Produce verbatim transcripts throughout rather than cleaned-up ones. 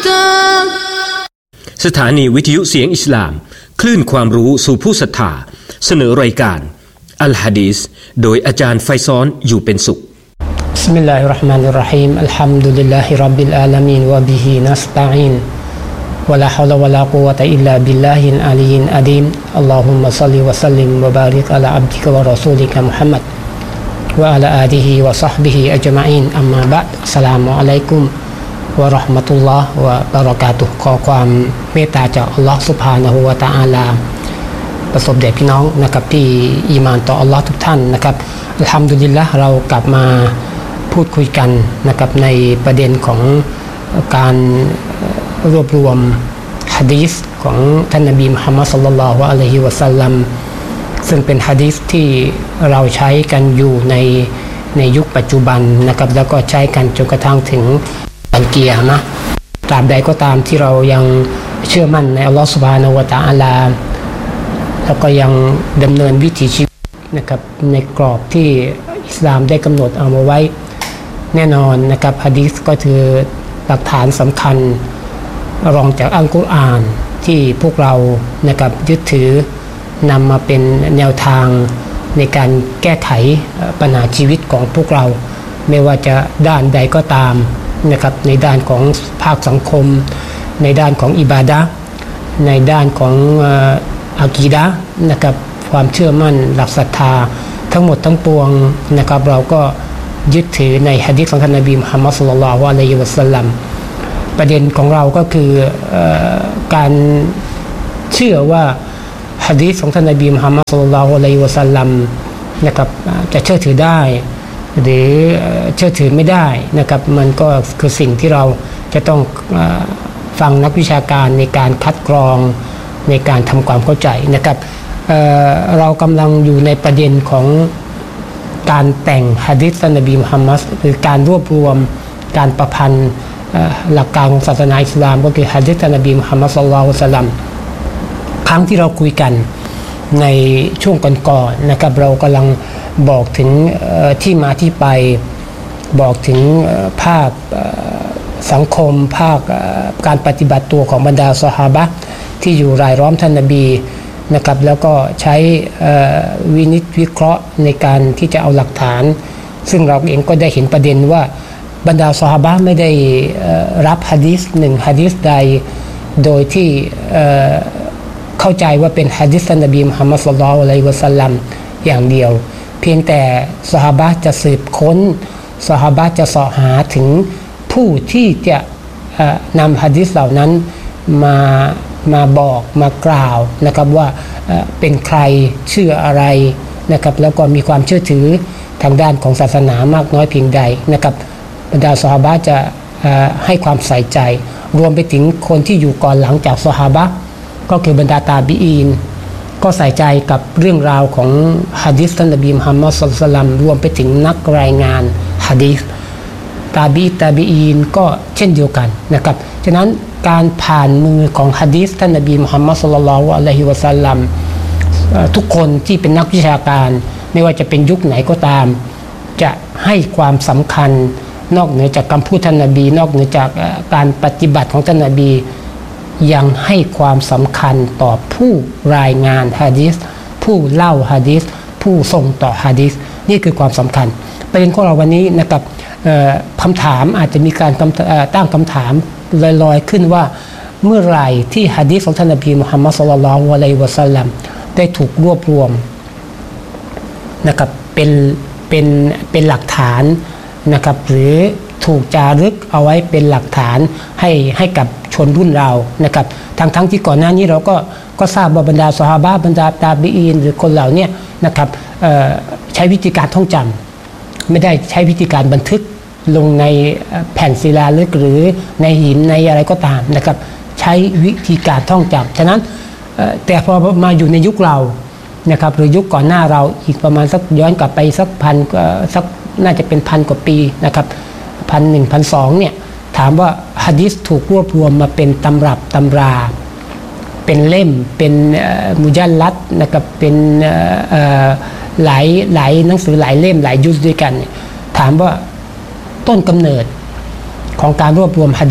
สถานีวิทยุเสียงอิสลามคลื่นความรู้สู่ผู้ศรัทธาเสนอรายการอัลฮะดีษโดยอาจารย์ไฟซ้อนอยู่เป็นสุขบิสมิลลาฮิรเราะห์มานิรเราะฮีมอัลฮัมดุลิลลาฮิร็อบบิลอาลามีนวะบิฮินัสตะอีนวะลาฮาวละวะลากุวะตะอิลลาบิลลาฮิลอาลียิลอะดีมอัลลอฮุมมะศ็อลลิวะซัลลิมวะบาริกอะลาอับดิกะวะรอซูลิกะมุฮัมมัดวะอะลาอาลิฮิวะศ็อฮบิฮิอัจมะอีนอัมมาบะดอัสสลามุอะลัยกุมวะเราะห์มะตุลลอฮ์วะบะเราะกาตุฮ์ขอความเมตตาจากอัลเลาะห์ซุบฮานะฮูวะตะอาลาประสบแด่พี่น้องนะครับที่อีหม่านต่ออัลเลาะห์ทุกท่านนะครับอัลฮัมดุลิลละห์เรากลับมาพูดคุยกันนะครับในประเด็นของการรวบรวมหะดีษของท่านนบีมุฮัมมัดศ็อลลัลลอฮุอะลัยฮิวะซัลลัมซึ่งเป็นหะดีษที่เราใช้กันอยู่ในในยุคปัจจุบันนะครับแล้วก็ใช้กันจนกระทั่งถึงวันกิยามะห์ตราบใดก็ตามที่เรายังเชื่อมั่นในอัลเลาะห์ซุบฮานะฮูวะตะอาลาแล้วก็ยังดำเนินวิถีชีวิตนะครับในกรอบที่อิสลามได้กำหนดเอามาไว้แน่นอนนะครับหะดีษก็คือหลักฐานสำคัญรองจากอัลกุรอานที่พวกเรานะครับยึดถือนำมาเป็นแนวทางในการแก้ไขปัญหาชีวิตของพวกเราไม่ว่าจะด้านใดก็ตามนะครับในด้านของภาคสังคมในด้านของอิบาดะห์ในด้านของอากีดะห์นะครับความเชื่อมั่นหลักศรัทธาทั้งหมดทั้งปวงนะครับเราก็ยึดถือในหะดีษของท่านนบีมุฮัมมัดศ็อลลัลลอฮุอะลัยฮิวะซัลลัมประเด็นของเราก็คือการเชื่อว่าหะดีษของท่านนบีมุฮัมมัดศ็อลลัลลอฮุอะลัยฮิวะซัลลัมนะครับจะเชื่อถือได้หรือเชื่อถือไม่ได้นะครับมันก็คือสิ่งที่เราจะต้องฟังนักวิชาการในการคัดกรองในการทำความเข้าใจนะครับ เอ่อ เรากำลังอยู่ในประเด็นของการแต่งหะดีษท่านนบีมุฮัมมัดหรือการรวบรวมการประพันธ์หลักการของศาสนาอิสลามก็คือหะดีษท่านนบีมุฮัมมัดศ็อลลัลลอฮุอะลัยฮิวะซัลลัมครั้งที่เราคุยกันในช่วงก่อนๆนะครับเรากำลังบอกถึงที่มาที่ไปบอกถึงภาคสังคมภาคการปฏิบัติตัวของบรรดาซอฮาบะห์ที่อยู่รายล้อมท่านนบีนะครับแล้วก็ใช้วินิจวิเคราะห์ในการที่จะเอาหลักฐานซึ่งเราเองก็ได้เห็นประเด็นว่าบรรดาซอฮาบะห์ไม่ได้รับหะดีษหนึ่งหะดีษใดโดยที่เข้าใจว่าเป็นหะดีษท่านนบีมุฮัมมัดศ็อลลัลลอฮุอะลัยฮิวะซัลลัมอย่างเดียวเพียงแต่ซอฮาบะห์จะสืบค้นซอฮาบะห์จะเสาะหาถึงผู้ที่จะนำหะดีษเหล่านั้นมามาบอกมากล่าวนะครับว่าเป็นใครชื่ออะไรนะครับแล้วก็มีความเชื่อถือทางด้านของศาสนามากน้อยเพียงใดนะครับบรรดาซอฮาบะห์จะให้ความใส่ใจรวมไปถึงคนที่อยู่ก่อนหลังจากซอฮาบะห์ก็คือบรรดาตาบีอีนก็ใส่ใจกับเรื่องราวของหะดีษท่านนบีมุฮัมมัดศ็อลลัลลอฮุอะลัยฮิวะซัลลัมรวมไปถึงนักรายงานหะดีษตาบีตาบีอีนก็เช่นเดียวกันนะครับฉะนั้นการผ่านมือของหะดีษท่านนบีมุฮัมมัดศ็อลลัลลอฮุอะลัยฮิวะซัลลัมทุกคนที่เป็นนักวิชาการไม่ว่าจะเป็นยุคไหนก็ตามจะให้ความสำคัญนอกเหนือจากคำพูดท่านนบีนอกเหนือจากการปฏิบัติของท่านนบียังให้ความสำคัญต่อผู้รายงานหะดีษผู้เล่าหะดีษผู้ส่งต่อหะดีษนี่คือความสำคัญประเด็นของเราวันนี้นะครับคำถามอาจจะมีการตั้งคำถามลอยๆขึ้นว่าเมื่อไหร่ที่หะดีษของท่านนบีมุฮัมมัดศ็อลลัลลอฮุอะลัยฮิวะซัลลัมได้ถูกรวบรวมนะครับเป็นเป็นเป็นหลักฐานนะครับหรือถูกจารึกเอาไว้เป็นหลักฐานให้ให้กับชนรุ่นเรานะครับทั้งทั้งที่ก่อนหน้านี้เราก็ก็ทราบว่าบรรดาซอฮาบะห์บรรดาตาบีอีนหรือคนเหล่านี้นะครับใช้วิธีการท่องจำไม่ได้ใช้วิธีการบันทึกลงในแผ่นศิลาฤกษ์หรือในหินในอะไรก็ตามนะครับใช้วิธีการท่องจำฉะนั้นแต่พอมาอยู่ในยุคเรานะครับหรือยุคก่อนหน้าเราอีกประมาณสักย้อนกลับไปสักพันสักน่าจะเป็นพันกว่าปีนะครับพันหนึ่งพันสองเนี่ยถามว่าหะดีษถูกรวบรวมมาเป็นตำรับตำราเป็นเล่มเป็นมุญัลลัดนะครับเป็นหลายหลายหนังสือหลายเล่มหลายยุสด้วยกันถามว่าต้นกำเนิดของการรวบรวมหะดีษ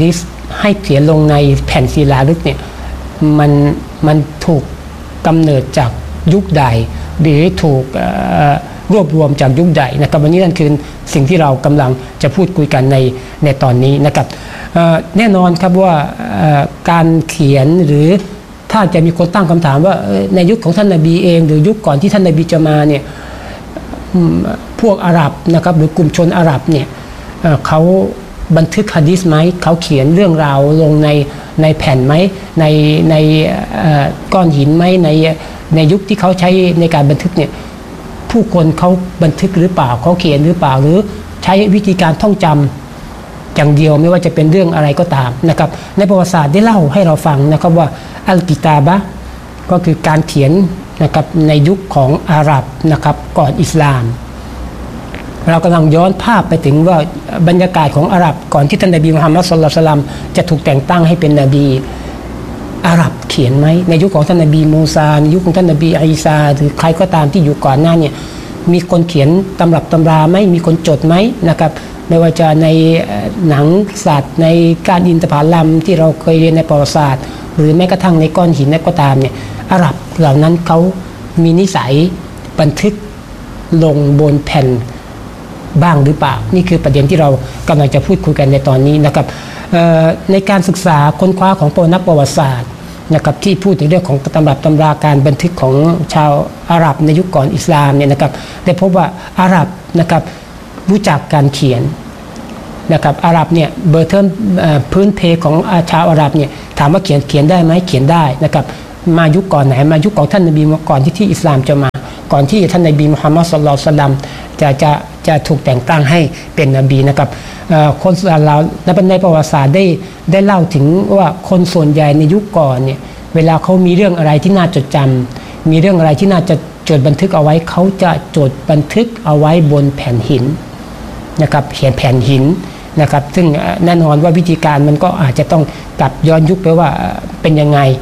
ให้เขียนลงในแผ่นศิลาฤกษ์เนี่ยมันมันถูกกำเนิดจากยุคใดหรือถูกรวบรวมจากยุคใดนะครับวันนี้นั่นคือสิ่งที่เรากำลังจะพูดคุยกันในในตอนนี้นะครับแน่นอนครับว่าการเขียนหรือถ้าจะมีคนตั้งคำถามว่าในยุคของท่านนบีเองหรือยุคก่อนที่ท่านนบีจะมาเนี่ยพวกอาหรับนะครับหรือกลุ่มชนอาหรับเนี่ยเขาบันทึกหะดีษไหมเขาเขียนเรื่องราวลงในในแผ่นไหมในในก้อนหินไหมในในยุคที่เขาใช้ในการบันทึกเนี่ยผู้คนเขาบันทึกหรือเปล่าเขาเขียนหรือเปล่าหรือใช้วิธีการท่องจำอย่างเดียวไม่ว่าจะเป็นเรื่องอะไรก็ตามนะครับในประวัติศาสตร์ได้เล่าให้เราฟังนะครับว่าอัลกิตาบะก็คือการเขียนนะครับในยุคของอาหรับนะครับก่อนอิสลามเรากำลังย้อนภาพไปถึงว่าบรรยากาศของอาหรับก่อนที่ท่านนบีมุฮัมมัดศ็อลลัลลอฮุอะลัยฮิวะซัลลัมจะถูกแต่งตั้งให้เป็นนบีอาหรับเขียนไหมในยุคของท่านนบีมูซาในยุคของท่านนบีอีสาหรือใครก็ตามที่อยู่ก่อนหน้าเนี่ยมีคนเขียนตำรับตำราไหมมีคนจดไหมนะครับไม่ว่าจะในหนังสัตว์ในการอินทผลัมที่เราเคยเรียนในประวัติศาสตร์หรือแม้กระทั่งในก้อนหินนั่นก็ตามเนี่ยอาหรับเหล่านั้นเขามีนิสัยบันทึกลงบนแผ่นบ้างหรือเปล่านี่คือประเด็นที่เรากำลังจะพูดคุยกันในตอนนี้นะครับในการศึกษาค้นคว้าของนักประวัติศาสตร์นะครับที่พูดถึงเรื่องของตำรับตำราการบันทึกของชาวอาหรับในยุคก่อนอิสลามเนี่ยนะครับได้พบว่าอาหรับนะครับรู้จักการเขียนนะครับอาหรับเนี่ยเบอร์เทิร์นพื้นเพของชาวอาหรับเนี่ยถามว่าเขียนเขียนได้ไหมเขียนได้นะครับมายุคก่อนไหนมายุคของท่านนบีก่อนที่ที่อิสลามจะมาก่อนที่ท่านนบีมุฮัมมัดศ็อลลัลลอฮุอะลัยฮิวะซัลลัมจะจะจะถูกแต่งตั้งให้เป็นนบีนะครับคนเราในประวัติศาสตร์ได้ได้เล่าถึงว่าคนส่วนใหญ่ในยุคก่อนเนี่ยเวลาเขามีเรื่องอะไรที่น่าจดจำมีเรื่องอะไรที่น่าจะจดบันทึกเอาไว้เขาจะจดบันทึกเอาไว้บนแผ่นหินนะครับเขียนแผ่นหินนะครับซึ่งแน่นอนว่าวิธีการมันก็อาจจะต้องกลับย้อนยุคไปว่าเป็นยังไง